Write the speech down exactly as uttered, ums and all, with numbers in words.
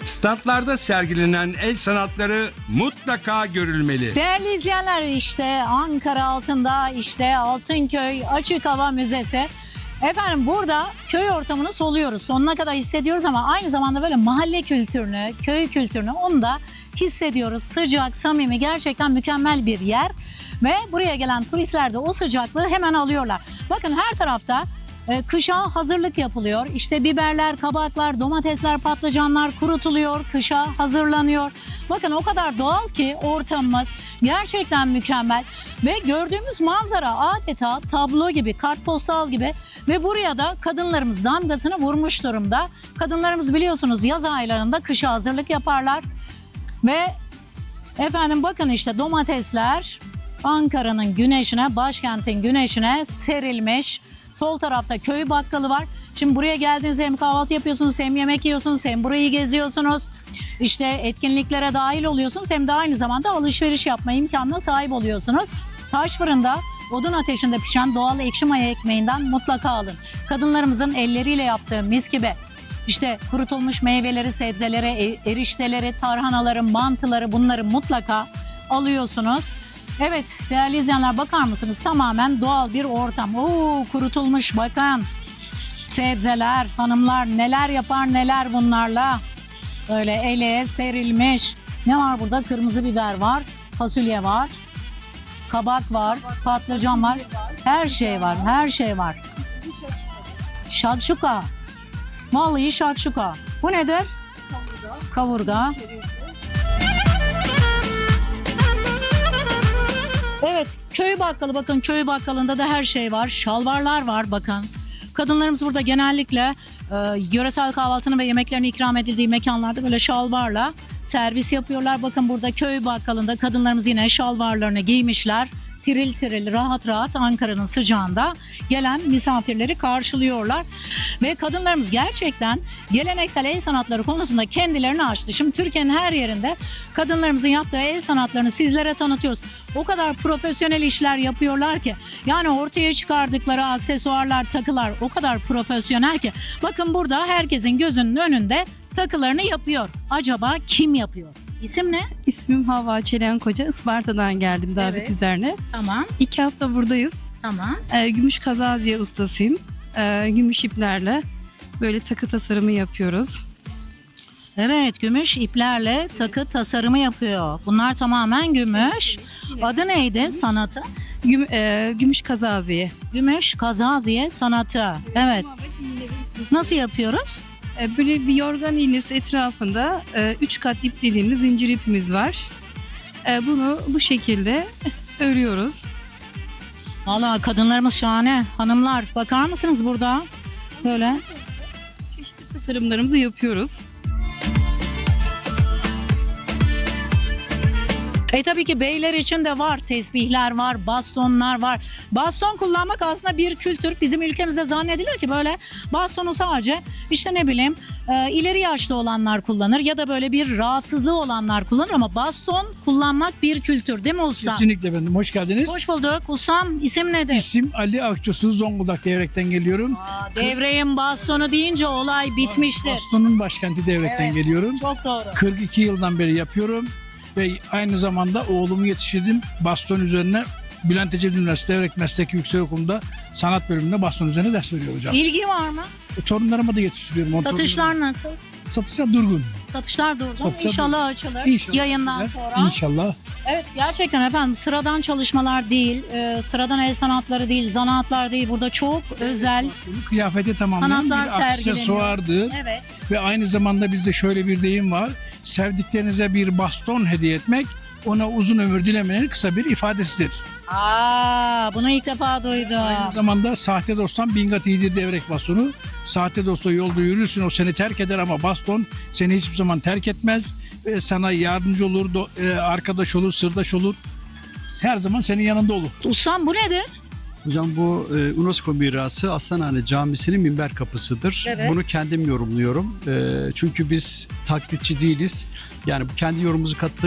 Standlarda sergilenen el sanatları mutlaka görülmeli. Değerli izleyenler, işte Ankara altında, işte Altınköy Açık Hava Müzesi. Efendim burada köy ortamını soluyoruz. Sonuna kadar hissediyoruz ama aynı zamanda böyle mahalle kültürünü, köy kültürünü onu da hissediyoruz. Sıcak, samimi, gerçekten mükemmel bir yer. Ve buraya gelen turistler de o sıcaklığı hemen alıyorlar. Bakın her tarafta e, kışa hazırlık yapılıyor. İşte biberler, kabaklar, domatesler, patlıcanlar kurutuluyor, kışa hazırlanıyor. Bakın o kadar doğal ki ortamımız gerçekten mükemmel. Ve gördüğümüz manzara adeta tablo gibi, kartpostal gibi. Ve buraya da kadınlarımız damgasını vurmuş durumda. Kadınlarımız biliyorsunuz yaz aylarında kışa hazırlık yaparlar. Ve efendim bakın işte domatesler Ankara'nın güneşine, başkentin güneşine serilmiş. Sol tarafta köy bakkalı var. Şimdi buraya geldiğinizde hem kahvaltı yapıyorsunuz, hem yemek yiyorsunuz, hem burayı geziyorsunuz. İşte etkinliklere dahil oluyorsunuz, hem de aynı zamanda alışveriş yapma imkanına sahip oluyorsunuz. Taş fırında odun ateşinde pişen doğal ekşi maya ekmeğinden mutlaka alın. Kadınlarımızın elleriyle yaptığı mis gibi işte kurutulmuş meyveleri, sebzeleri, erişteleri, tarhanaları, mantıları, bunları mutlaka alıyorsunuz. Evet değerli izleyenler, bakar mısınız? Tamamen doğal bir ortam. Oo, kurutulmuş bakın. Sebzeler, hanımlar neler yapar neler bunlarla. Böyle ele serilmiş. Ne var burada? Kırmızı biber var, fasulye var, kabak var, patlıcan var. Her şey var, her şey var. Şakşuka. Vallahi şakşuka. Bu nedir? Kavurga. Kavurga. Evet, köy bakkalı, bakın köy bakkalında da her şey var. Şalvarlar var bakın. Kadınlarımız burada genellikle e, yöresel kahvaltını ve yemeklerini ikram edildiği mekanlarda böyle şalvarla servis yapıyorlar. Bakın burada köy bakkalında kadınlarımız yine şalvarlarını giymişler. Tiril tiril, rahat rahat Ankara'nın sıcağında gelen misafirleri karşılıyorlar. Ve kadınlarımız gerçekten geleneksel el sanatları konusunda kendilerini aştı. Şimdi Türkiye'nin her yerinde kadınlarımızın yaptığı el sanatlarını sizlere tanıtıyoruz. O kadar profesyonel işler yapıyorlar ki. Yani ortaya çıkardıkları aksesuarlar, takılar o kadar profesyonel ki. Bakın burada herkesin gözünün önünde takılarını yapıyor. Acaba kim yapıyor? İsim ne? İsmim Havva Çelenkoca. Isparta'dan geldim davet Evet. üzerine. Tamam. İki hafta buradayız. Tamam. Ee, gümüş kazaziye ustasıyım. Ee, gümüş iplerle böyle takı tasarımı yapıyoruz. Evet, gümüş iplerle takı tasarımı yapıyor. Bunlar tamamen gümüş. Adı neydi sanatı? Güm, e, gümüş kazaziye. Gümüş kazaziye sanatı. Evet. Nasıl yapıyoruz? Ee, böyle bir yorgan iğnesi etrafında e, üç kat ip dediğimiz zincir ipimiz var. Ee, bunu bu şekilde örüyoruz. Vallahi kadınlarımız şahane. Hanımlar bakar mısınız burada? Böyle. Çeşitli tasarımlarımızı yapıyoruz. E tabii ki beyler için de var. Tesbihler var, bastonlar var. Baston kullanmak aslında bir kültür. Bizim ülkemizde zannedilir ki böyle bastonu sadece işte ne bileyim e, ileri yaşta olanlar kullanır ya da böyle bir rahatsızlığı olanlar kullanır ama baston kullanmak bir kültür değil mi usta? Kesinlikle efendim. Hoş geldiniz. Hoş bulduk. Ustam isim nedir? İsim Ali Akçosu, Zonguldak Devrek'ten geliyorum. Aa, devreğin bastonu deyince olay bitmiştir. Baston'un başkenti Devrek'ten Evet, geliyorum. çok doğru. kırk iki yıldan beri yapıyorum. Ve aynı zamanda oğlumu yetiştirdim. Baston üzerine Bülent Ecevit Üniversitesi Devrek Mesleki Yüksekokulu'nda sanat bölümünde baston üzerine ders veriyor hocam. İlgi var mı? E, torunlarıma da yetiştiriyorum. O Satışlar torunlarıma. nasıl? Satışlar durgun. Satışlar durgun. Satışlar İnşallah açılır. İnşallah. Yayından sonra. İnşallah. Evet gerçekten efendim sıradan çalışmalar değil, e, sıradan el sanatları değil, zanaatlar değil. Burada çok özel. Bunu kıyafete tamamlayan Sanatlar bir sergileniyor. aksesuardır. Evet. Ve aynı zamanda bizde şöyle bir deyim var. Sevdiklerinize bir baston hediye etmek, ona uzun ömür dilemenin kısa bir ifadesidir. Aa, bunu ilk defa duydum. Aynı zamanda sahte dosttan bingat iyidir devrek bastonu. Sahte dostla yolda yürürsün, o seni terk eder ama baston seni hiçbir zaman terk etmez. Ve sana yardımcı olur, do- e, arkadaş olur, sırdaş olur. Her zaman senin yanında olur. Ustam bu nedir? Hocam bu e, UNESCO mirası Aslanhane Camisi'nin minber kapısıdır. Evet. Bunu kendim yorumluyorum. E, çünkü biz taklitçi değiliz. Yani kendi yorumumuzu kattı.